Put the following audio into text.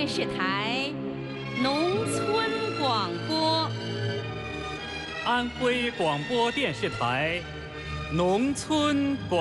电视台农村广播。 安徽广播电视台农村广